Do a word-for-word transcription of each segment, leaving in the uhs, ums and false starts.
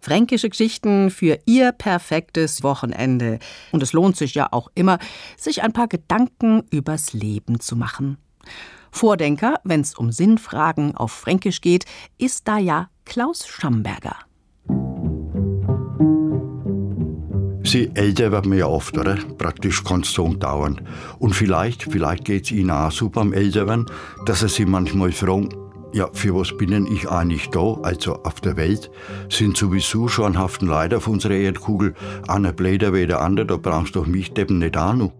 Fränkische Geschichten für Ihr perfektes Wochenende. Und es lohnt sich ja auch immer, sich ein paar Gedanken übers Leben zu machen. Vordenker, wenn es um Sinnfragen auf Fränkisch geht, ist da ja Klaus Schamberger. Sie älter werden wir ja oft, oder? Praktisch konstant dauernd. Und vielleicht, vielleicht geht es Ihnen auch so beim Älterwerden, dass Sie sich manchmal fragen, ja, für was bin ich eigentlich da, also auf der Welt? Sind sowieso schon einen Haufen Leute auf unserer Erdkugel, einer blöder wie der andere, da brauchst du doch mich Deppen nicht auch noch.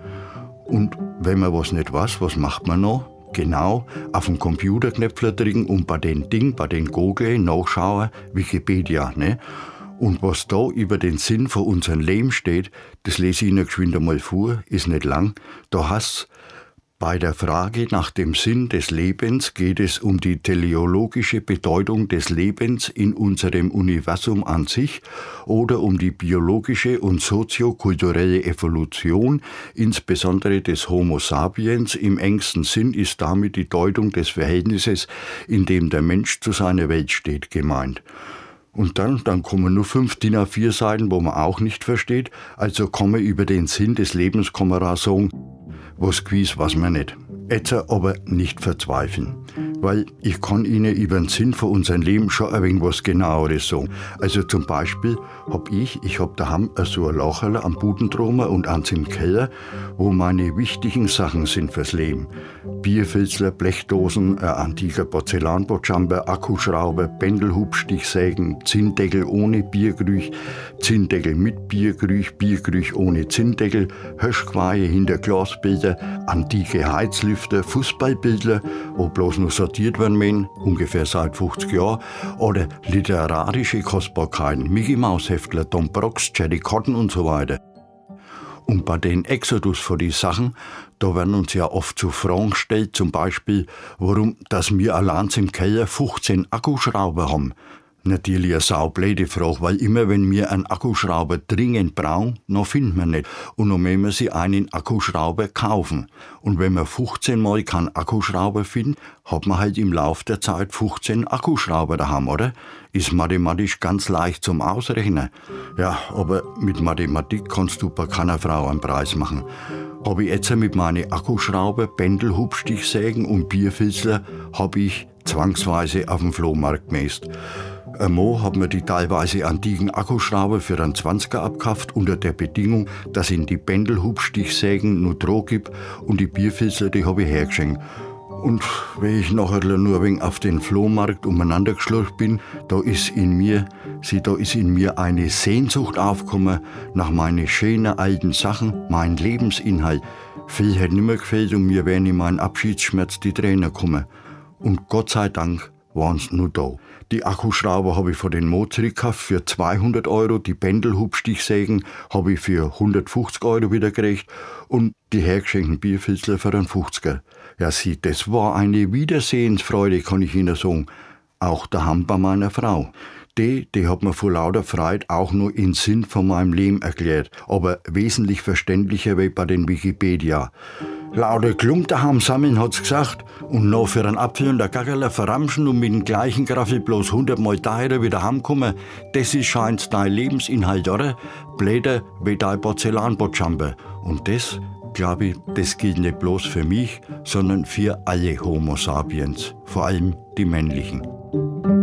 Und wenn man was nicht weiß, was macht man noch? Genau, auf dem Computerknöpfler drücken und bei den Ding, bei den Google nachschauen, Wikipedia, ne? Und was da über den Sinn von unserem Leben steht, das lese ich Ihnen geschwind einmal vor, ist nicht lang. Da heißt's: Bei der Frage nach dem Sinn des Lebens geht es um die teleologische Bedeutung des Lebens in unserem Universum an sich oder um die biologische und soziokulturelle Evolution, insbesondere des Homo sapiens. Im engsten Sinn ist damit die Deutung des Verhältnisses, in dem der Mensch zu seiner Welt steht, gemeint. Und dann, dann kommen nur fünf D I N A vier Seiten, wo man auch nicht versteht. Also kann man über den Sinn des Lebens kann man auch sagen, was gewiss, was man nicht. Jetzt aber nicht verzweifeln, weil ich kann Ihnen über den Sinn von unserem Leben schon ein wenig was Genaueres sagen. Also zum Beispiel hab ich, ich hab daheim so ein Lacherl am Budendromer und eins im Keller, wo meine wichtigen Sachen sind fürs Leben. Bierfilzler, Blechdosen, ein antiker Porzellanbotschamper, Akkuschrauber, Pendelhubstichsägen, Zinndeckel ohne Biergrüch, Zinndeckel mit Biergrüch, Biergrüch ohne Zinndeckel, Höschquaie hinter Glasbilder, antike Heizlüfter, Fußballbildler, wo bloß noch sortiert werden müssen, ungefähr seit fünfzig Jahren, oder literarische Kostbarkeiten, Mickey Maus Heftler, Tom Brox, Jerry Cotton und so weiter. Und bei den Exodus von die Sachen, da werden uns ja oft so Fragen gestellt, zum Beispiel, warum, dass wir allein im Keller fünfzehn Akkuschrauber haben. Natürlich eine saublöde Frage, weil immer wenn wir einen Akkuschrauber dringend brauchen, dann finden wir nicht. Und dann müssen wir sie einen Akkuschrauber kaufen. Und wenn wir fünfzehn Mal keinen Akkuschrauber finden, hat man halt im Laufe der Zeit fünfzehn Akkuschrauber daheim, oder? Ist mathematisch ganz leicht zum Ausrechnen. Ja, aber mit Mathematik kannst du bei keiner Frau einen Preis machen. Habe ich jetzt mit meinen Akkuschrauber, Pendel, Hubstichsägen und Bierfilzler habe ich zwangsweise auf dem Flohmarkt gemäßt. Ein Mo hat mir die teilweise antiken Akkuschrauber für einen Zwanziger abgekauft, unter der Bedingung, dass ihn die Pendelhubstichsägen nur Droh gibt und die Bierfilzler, die habe ich hergeschenkt. Und wenn ich nachher nur ein wenig auf den Flohmarkt umeinander geschlurft bin, da ist in mir, sieh, da ist in mir eine Sehnsucht aufgekommen nach meinen schönen alten Sachen, mein Lebensinhalt. Viel hätte nicht mehr gefehlt und mir wären in meinen Abschiedsschmerz die Tränen gekommen. Und Gott sei Dank waren sie nur da. Die Akkuschrauber habe ich von den Mo zurückgekauft für zweihundert Euro, die Pendelhubstichsägen habe ich für hundertfünfzig Euro wieder gekriegt und die hergeschenkten Bierfilzler für einen fünfziger. Ja, sieh, das war eine Wiedersehensfreude, kann ich Ihnen sagen. Auch daheim bei meiner Frau. Die, die hat mir vor lauter Freude auch nur den Sinn von meinem Leben erklärt, aber wesentlich verständlicher wie bei den Wikipedia. Lauter Klump daheim sammeln, hat's gesagt, und noch für einen Apfel und ein Gackerler verramschen und mit dem gleichen Graffel bloß hundertmal teurer wieder heimkommen, das ist scheint dein Lebensinhalt, oder? Bläder wie dein Porzellanbotschamper. Und das, glaube ich, das gilt nicht bloß für mich, sondern für alle Homo sapiens, vor allem die männlichen.